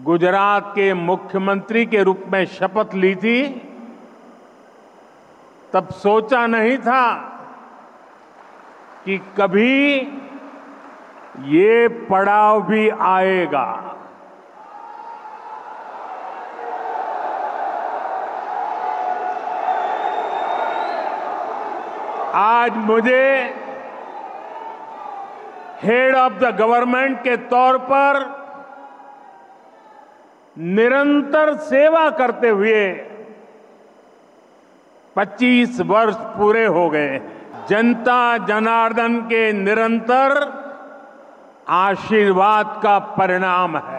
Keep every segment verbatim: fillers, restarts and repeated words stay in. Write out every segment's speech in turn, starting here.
गुजरात के मुख्यमंत्री के रूप में शपथ ली थी, तब सोचा नहीं था कि कभी ये पड़ाव भी आएगा। आज मुझे हेड ऑफ द गवर्नमेंट के तौर पर निरंतर सेवा करते हुए पच्चीस वर्ष पूरे हो गए। जनता जनार्दन के निरंतर आशीर्वाद का परिणाम है।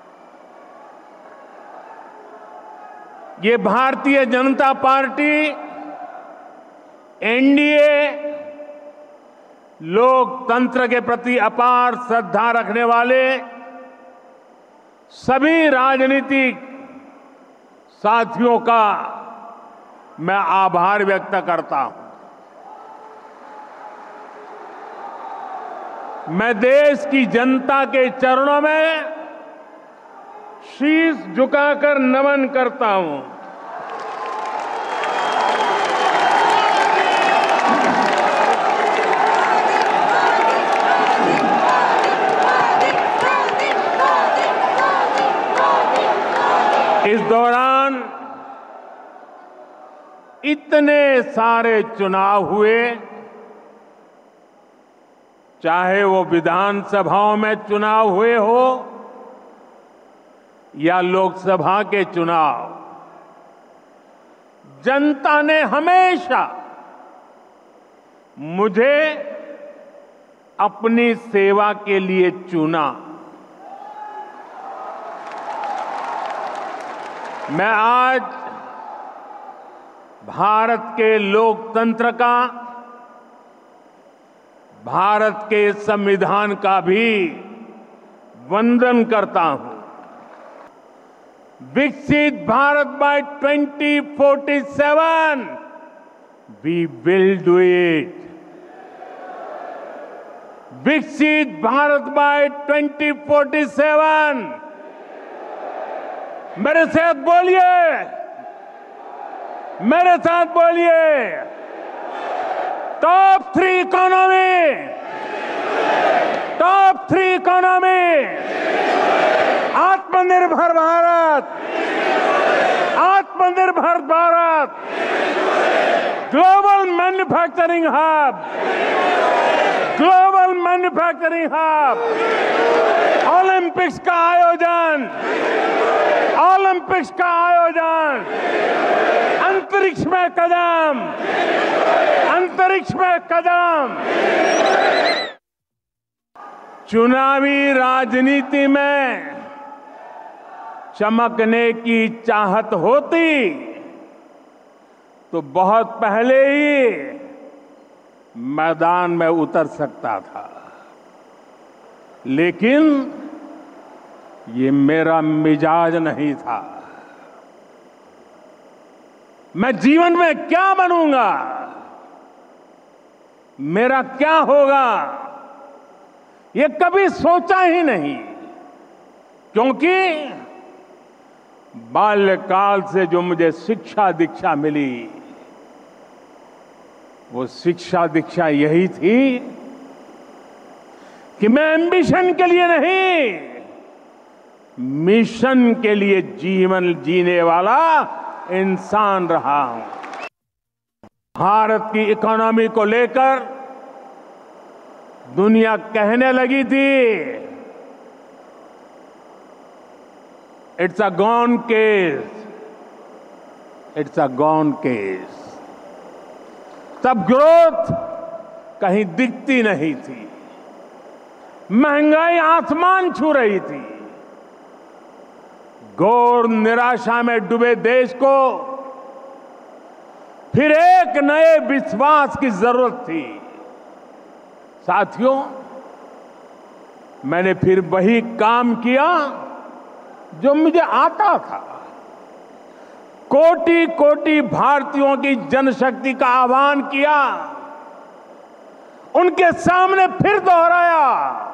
ये भारतीय जनता पार्टी एनडीए लोकतंत्र के प्रति अपार श्रद्धा रखने वाले सभी राजनीतिक साथियों का मैं आभार व्यक्त करता हूं। मैं देश की जनता के चरणों में शीश झुकाकर नमन करता हूं। इस दौरान इतने सारे चुनाव हुए, चाहे वो विधानसभाओं में चुनाव हुए हो या लोकसभा के चुनाव, जनता ने हमेशा मुझे अपनी सेवा के लिए चुना। मैं आज भारत के लोकतंत्र का, भारत के संविधान का भी वंदन करता हूं। विकसित Bharat by twenty forty seven, we will do it. विकसित Bharat by twenty forty seven, मेरे साथ बोलिए, मेरे साथ बोलिए। Top three economy, top three economy, आत्मनिर्भर भारत, आत्मनिर्भर Bharat, global manufacturing hub, global manufacturing hub, Olympics का आयोजन, ओलंपिक्स का आयोजन, अंतरिक्ष में कदम, अंतरिक्ष में कदम। चुनावी राजनीति में चमकने की चाहत होती तो बहुत पहले ही मैदान में उतर सकता था, लेकिन ये मेरा मिजाज नहीं था। मैं जीवन में क्या बनूंगा, मेरा क्या होगा, ये कभी सोचा ही नहीं, क्योंकि बाल्यकाल से जो मुझे शिक्षा दीक्षा मिली, वो शिक्षा दीक्षा यही थी कि मैं एम्बिशन के लिए नहीं, मिशन के लिए जीवन जीने वाला इंसान रहा हूं। भारत की इकोनॉमी को लेकर दुनिया कहने लगी थी, it's a gone case, it's a gone case. तब ग्रोथ कहीं दिखती नहीं थी, महंगाई आसमान छू रही थी। घोर निराशा में डूबे देश को फिर एक नए विश्वास की जरूरत थी। साथियों, मैंने फिर वही काम किया जो मुझे आता था। कोटि कोटि भारतीयों की जनशक्ति का आह्वान किया, उनके सामने फिर दोहराया